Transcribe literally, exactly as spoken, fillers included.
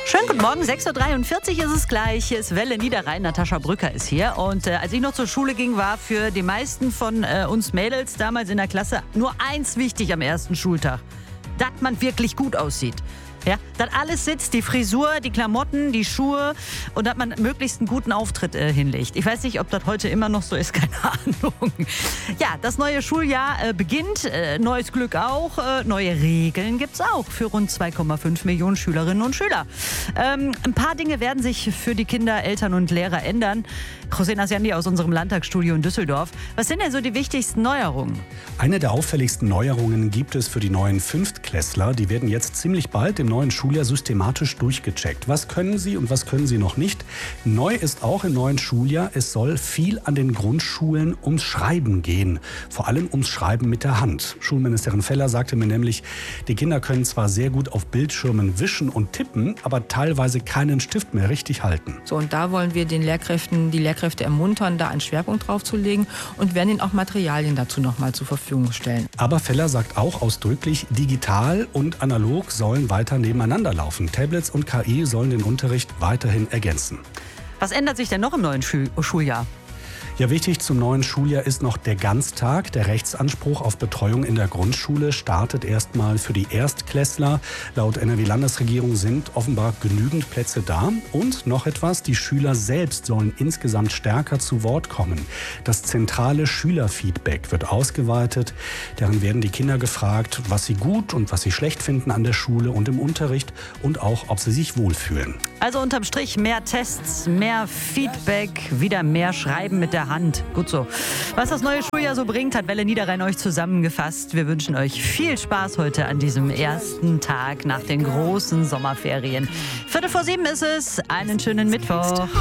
Schönen guten Morgen, sechs Uhr dreiundvierzig ist es gleich. Hier ist Welle Niederrhein, Natascha Brücker ist hier. Und äh, als ich noch zur Schule ging, war für die meisten von äh, uns Mädels damals in der Klasse nur eins wichtig am ersten Schultag. Dass man wirklich gut aussieht. Ja, dass alles sitzt, die Frisur, die Klamotten, die Schuhe und dass man möglichst einen guten Auftritt äh, hinlegt. Ich weiß nicht, ob das heute immer noch so ist, keine Ahnung. Ja, das neue Schuljahr äh, beginnt, äh, neues Glück auch, äh, neue Regeln gibt's auch für rund zwei Komma fünf Millionen Schülerinnen und Schüler. Ähm, ein paar Dinge werden sich für die Kinder, Eltern und Lehrer ändern. José Nasciandi aus unserem Landtagsstudio in Düsseldorf. Was sind denn so die wichtigsten Neuerungen? Eine der auffälligsten Neuerungen gibt es für die neuen Fünftklässler. Die werden jetzt ziemlich bald im neuen Schuljahr systematisch durchgecheckt. Was können sie und was können sie noch nicht? Neu ist auch im neuen Schuljahr, es soll viel an den Grundschulen ums Schreiben gehen. Vor allem ums Schreiben mit der Hand. Schulministerin Feller sagte mir nämlich, die Kinder können zwar sehr gut auf Bildschirmen wischen und tippen, aber teilweise keinen Stift mehr richtig halten. So, und da wollen wir den Lehrkräften, die Lehrkräfte ermuntern, da einen Schwerpunkt drauf zu legen und werden ihnen auch Materialien dazu noch mal zur Verfügung stellen. Aber Feller sagt auch ausdrücklich, digital und analog sollen weiter nebeneinander laufen. Tablets und K I sollen den Unterricht weiterhin ergänzen. Was ändert sich denn noch im neuen Schul- Schuljahr? Ja, wichtig zum neuen Schuljahr ist noch der Ganztag. Der Rechtsanspruch auf Betreuung in der Grundschule startet erstmal für die Erstklässler. Laut N R W-Landesregierung sind offenbar genügend Plätze da. Und noch etwas, die Schüler selbst sollen insgesamt stärker zu Wort kommen. Das zentrale Schülerfeedback wird ausgeweitet. Darin werden die Kinder gefragt, was sie gut und was sie schlecht finden an der Schule und im Unterricht und auch, ob sie sich wohlfühlen. Also unterm Strich mehr Tests, mehr Feedback, wieder mehr Schreiben mit der Hand. Gut so. Was das neue Schuljahr so bringt, hat Welle Niederrhein euch zusammengefasst. Wir wünschen euch viel Spaß heute an diesem ersten Tag nach den großen Sommerferien. Viertel vor sieben ist es. Einen schönen Mittwoch.